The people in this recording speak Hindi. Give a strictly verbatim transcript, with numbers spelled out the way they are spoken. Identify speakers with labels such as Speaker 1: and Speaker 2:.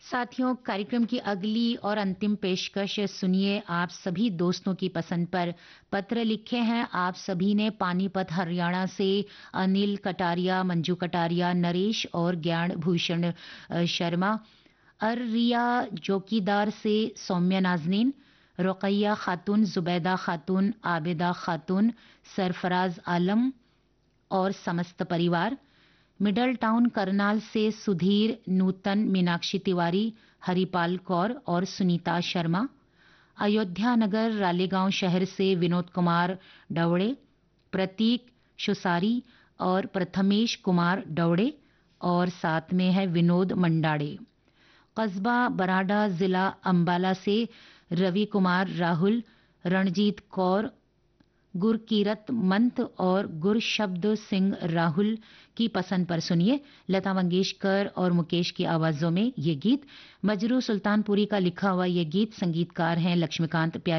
Speaker 1: साथियों, कार्यक्रम की अगली और अंतिम पेशकश सुनिए। आप सभी दोस्तों की पसंद पर पत्र लिखे हैं आप सभी ने। पानीपत हरियाणा से अनिल कटारिया, मंजू कटारिया, नरेश और ज्ञान भूषण अ, शर्मा। अर्रिया चौकीदार से सौम्या नाजनीन, रुकैया खातून, जुबैदा खातून, आबिदा खातून, सरफराज आलम और समस्त परिवार। मिडल टाउन करनाल से सुधीर, नूतन, मीनाक्षी तिवारी, हरिपाल कौर और सुनीता शर्मा। अयोध्या नगर रालेगांव शहर से विनोद कुमार डवड़े, प्रतीक शुसारी और प्रथमेश कुमार डवड़े और साथ में है विनोद मंडाड़े। कस्बा बराडा जिला अंबाला से रवि कुमार राहुल, रणजीत कौर, गुरकीरत मंत और गुरशब्द सिंह राहुल की पसंद पर सुनिए लता मंगेशकर और मुकेश की आवाजों में ये गीत। मजरू सुल्तानपुरी का लिखा हुआ ये गीत, संगीतकार हैं लक्ष्मीकांत प्यारे।